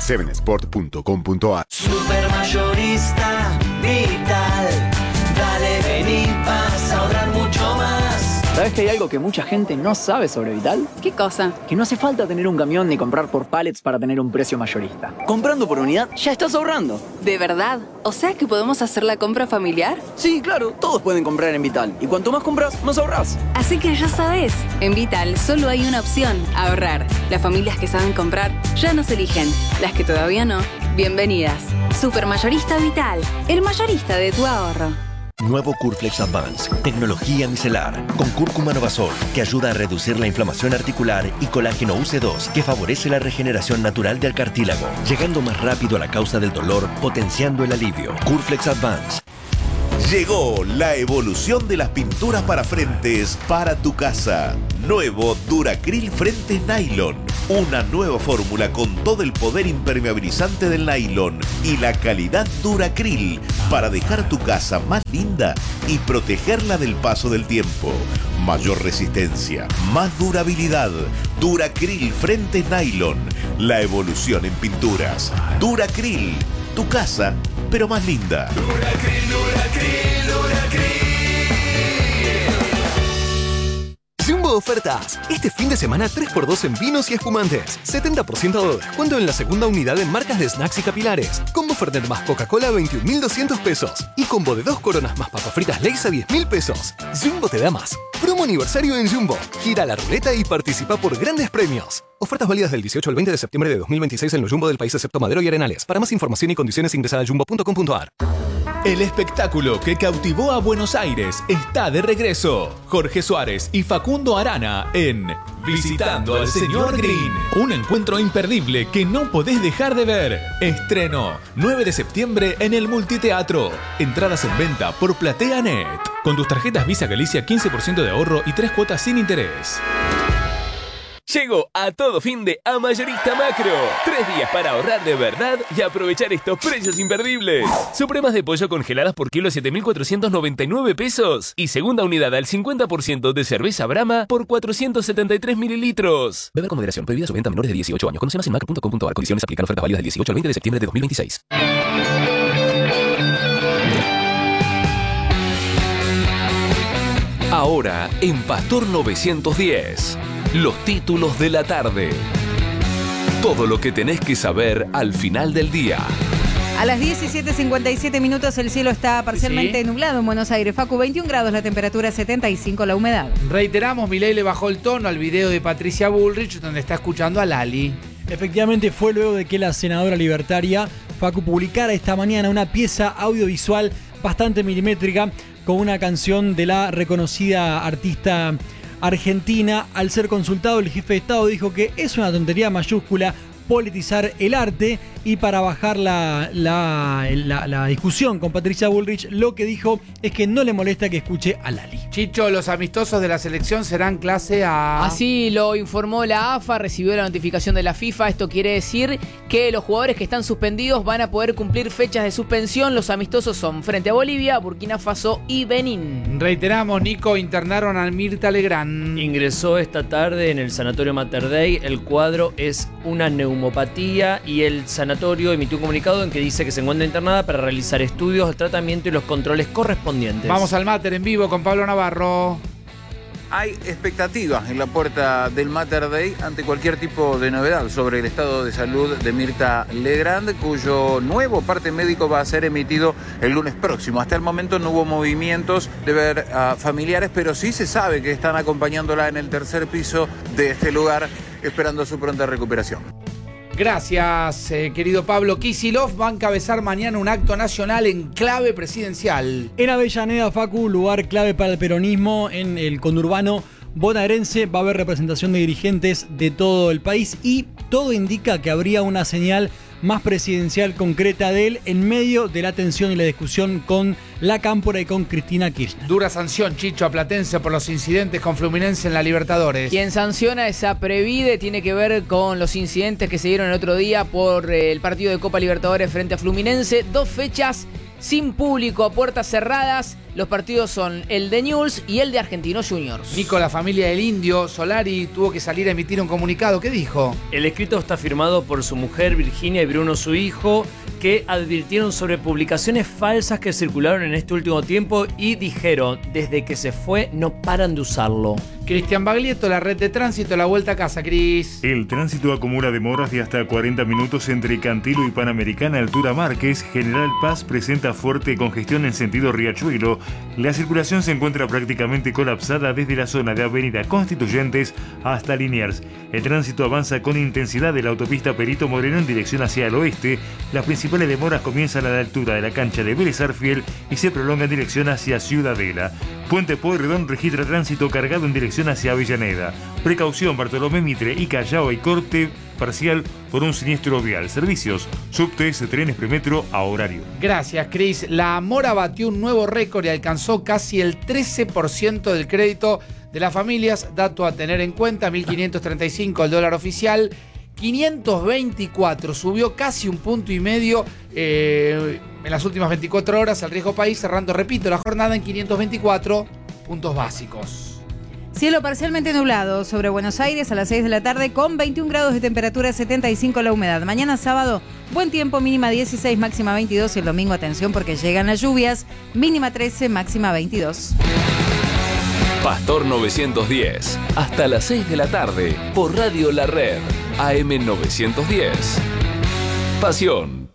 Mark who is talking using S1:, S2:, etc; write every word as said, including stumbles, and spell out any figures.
S1: seven sport punto com punto a r.
S2: Supermayorista Vital. Dale, vení, vas a ahorrar mucho más.
S3: ¿Sabes que hay algo que mucha gente no sabe sobre Vital?
S4: ¿Qué cosa?
S3: Que no hace falta tener un camión ni comprar por pallets para tener un precio mayorista. Comprando por unidad ya estás ahorrando.
S4: ¿De verdad? ¿O sea que podemos hacer la compra familiar?
S3: Sí, claro, todos pueden comprar en Vital. Y cuanto más compras, más ahorrás.
S4: Así que ya sabes, en Vital solo hay una opción, ahorrar. Las familias que saben comprar ya nos eligen. Las que todavía no, bienvenidas. Supermayorista Vital, el mayorista de tu ahorro.
S5: Nuevo Curflex Advance, tecnología micelar, con cúrcuma Novasol, que ayuda a reducir la inflamación articular, y colágeno U C dos, que favorece la regeneración natural del cartílago, llegando más rápido a la causa del dolor, potenciando el alivio. Curflex Advance.
S6: Llegó la evolución de las pinturas para frentes para tu casa. Nuevo Duracril Frentes Nylon. Una nueva fórmula con todo el poder impermeabilizante del nylon y la calidad Duracril para dejar tu casa más linda y protegerla del paso del tiempo. Mayor resistencia, más durabilidad. Duracril Frentes Nylon. La evolución en pinturas. Duracril. Tu casa, pero más linda.
S2: Duracril, Duracril, Duracril.
S7: Jumbo Ofertas. Este fin de semana tres por dos en vinos y espumantes. setenta por ciento de descuento en la segunda unidad en marcas de snacks y capilares. Combo Fernet más Coca-Cola a veintiún mil doscientos pesos. Y combo de dos coronas más papas fritas Lay's a diez mil pesos. Jumbo te da más. Promo aniversario en Jumbo. Gira la ruleta y participa por grandes premios. Ofertas válidas del dieciocho al veinte de septiembre de dos mil veintiséis en los Jumbo del país excepto Madero y Arenales. Para más información y condiciones ingresa a jumbo punto com punto a r.
S8: El espectáculo que cautivó a Buenos Aires está de regreso. Jorge Suárez y Facundo Arana en Visitando al Señor Green. Un encuentro imperdible que no podés dejar de ver. Estreno nueve de septiembre en el Multiteatro. Entradas en venta por PlateaNet. Con tus tarjetas Visa Galicia quince por ciento de ahorro y tres cuotas sin interés. Llegó a todo fin de a Mayorista Macro. Tres días para ahorrar de verdad y aprovechar estos precios imperdibles. Supremas de pollo congeladas por kilo siete mil cuatrocientos noventa y nueve pesos. Y segunda unidad al cincuenta por ciento de cerveza Brahma por cuatrocientos setenta y tres mililitros. Beber con moderación. Prohibida su venta a menores de dieciocho años. Conoce más en macro punto com punto a r. Condiciones aplican. Ofertas válidas del dieciocho al veinte de septiembre de dos mil veintiséis. Ahora en Pastor novecientos diez. Los títulos de la tarde. Todo lo que tenés que saber al final del día.
S9: A las diecisiete cincuenta y siete minutos el cielo está parcialmente sí. nublado en Buenos Aires. Facu, veintiún grados, la temperatura setenta y cinco, la humedad.
S10: Reiteramos, Milei le bajó el tono al video de Patricia Bullrich donde está escuchando a Lali.
S11: Efectivamente fue luego de que la senadora libertaria Facu publicara esta mañana una pieza audiovisual bastante milimétrica con una canción de la reconocida artista argentina. Al ser consultado, el jefe de Estado dijo que es una tontería mayúscula politizar el arte, y para bajar la, la, la, la discusión con Patricia Bullrich, lo que dijo es que no le molesta que escuche a Lali.
S10: Chicho, los amistosos de la selección serán clase A.
S12: Así lo informó la A F A, recibió la notificación de la FIFA. Esto quiere decir que los jugadores que están suspendidos van a poder cumplir fechas de suspensión. Los amistosos son frente a Bolivia, Burkina Faso y Benín.
S10: Reiteramos, Nico, internaron a Mirta Legrand.
S13: Ingresó esta tarde en el Sanatorio Mater Dei. El cuadro es una neumopatía y el sanatorio emitió un comunicado en que dice que se encuentra internada para realizar estudios, tratamiento y los controles correspondientes.
S10: Vamos al Mater en vivo con Pablo Navarro.
S14: Hay expectativas en la puerta del Mater Dei ante cualquier tipo de novedad sobre el estado de salud de Mirta Legrand, cuyo nuevo parte médico va a ser emitido el lunes próximo. Hasta el momento no hubo movimientos de ver a familiares, pero sí se sabe que están acompañándola en el tercer piso de este lugar, esperando su pronta recuperación.
S10: Gracias, eh, querido Pablo. Kicillof va a encabezar mañana un acto nacional en clave presidencial.
S11: En Avellaneda, Facu, lugar clave para el peronismo en el conurbano bonaerense. Va a haber representación de dirigentes de todo el país y todo indica que habría una señal más presidencial concreta de él en medio de la tensión y la discusión con la Cámpora y con Cristina Kirchner.
S10: Dura sanción, Chicho, a Platense por los incidentes con Fluminense en la Libertadores.
S12: Quien sanciona esa Previde tiene que ver con los incidentes que se dieron el otro día por el partido de Copa Libertadores frente a Fluminense. Dos fechas sin público, a puertas cerradas. Los partidos son el de Newell's y el de Argentinos Juniors.
S10: Nico, la familia del Indio Solari tuvo que salir a emitir un comunicado. ¿Qué dijo?
S13: El escrito está firmado por su mujer Virginia y Bruno, su hijo, que advirtieron sobre publicaciones falsas que circularon en este último tiempo y dijeron, desde que se fue no paran de usarlo.
S10: Cristian Baglietto, la red de tránsito, la vuelta a casa, Cris.
S15: El tránsito acumula demoras de hasta cuarenta minutos entre Cantilo y Panamericana, altura Márquez. General Paz presenta fuerte congestión en sentido Riachuelo. La circulación se encuentra prácticamente colapsada desde la zona de Avenida Constituyentes hasta Liniers. El tránsito avanza con intensidad de la autopista Perito Moreno en dirección hacia el oeste. Las principales demoras comienzan a la altura de la cancha de Vélez Arfiel y se prolongan en dirección hacia Ciudadela. Puente Pueyrredón registra tránsito cargado en dirección hacia Avellaneda. Precaución, Bartolomé Mitre y Callao y corte parcial por un siniestro vial. Servicios, subtes, trenes premetro a horario.
S10: Gracias, Cris. La Mora batió un nuevo récord y alcanzó casi el trece por ciento del crédito de las familias. Dato a tener en cuenta, mil quinientos treinta y cinco el dólar oficial. quinientos veinticuatro, subió casi un punto y medio eh, en las últimas veinticuatro horas. El riesgo país cerrando, repito, la jornada en quinientos veinticuatro puntos básicos.
S9: Cielo parcialmente nublado sobre Buenos Aires a las seis de la tarde con veintiún grados de temperatura, setenta y cinco la humedad. Mañana sábado, buen tiempo, mínima dieciséis, máxima veintidós. Y el domingo, atención porque llegan las lluvias, mínima trece, máxima veintidós.
S16: Pastor novecientos diez, hasta las seis de la tarde por Radio La Red, A M novecientos diez. Pasión